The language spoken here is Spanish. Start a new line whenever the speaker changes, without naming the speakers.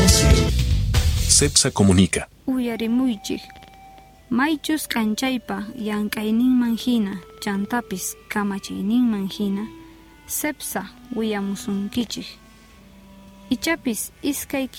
CEPSA comunica.
Uyarimuychik. Maychus kanchaypa llank'ayninman hina chantapis kamachayninman hina CEPSA willamusunkichik. Ichapis iskay